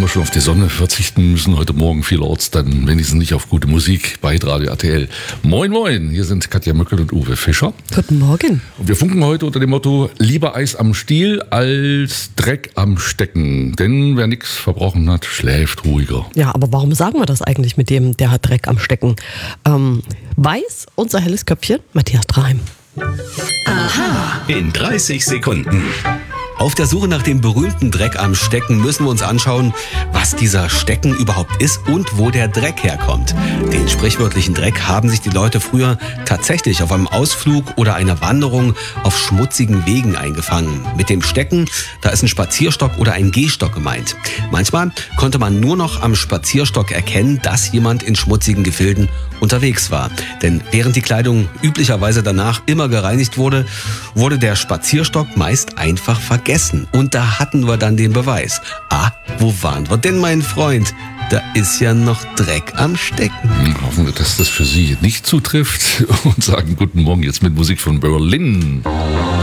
schon auf die Sonne verzichten müssen heute Morgen vielerorts, dann wenigstens nicht auf gute Musik bei Radio RTL. Moin moin, hier sind Katja Möckel und Uwe Fischer. Guten Morgen. Und wir funken heute unter dem Motto, lieber Eis am Stiel als Dreck am Stecken. Denn wer nichts verbrochen hat, schläft ruhiger. Ja, aber warum sagen wir das eigentlich mit dem, der hat Dreck am Stecken? Weiß unser helles Köpfchen, Matthias Treim. Aha, in 30 Sekunden. Auf der Suche nach dem berühmten Dreck am Stecken müssen wir uns anschauen, was dieser Stecken überhaupt ist und wo der Dreck herkommt. Den sprichwörtlichen Dreck haben sich die Leute früher tatsächlich auf einem Ausflug oder einer Wanderung auf schmutzigen Wegen eingefangen. Mit dem Stecken, da ist ein Spazierstock oder ein Gehstock gemeint. Manchmal konnte man nur noch am Spazierstock erkennen, dass jemand in schmutzigen Gefilden unterwegs war. Denn während die Kleidung üblicherweise danach immer gereinigt wurde, wurde der Spazierstock meist einfach vergessen. Und da hatten wir dann den Beweis. Wo waren wir denn, mein Freund? Da ist ja noch Dreck am Stecken. Hoffen wir, dass das für Sie nicht zutrifft und sagen guten Morgen jetzt mit Musik von Berlin.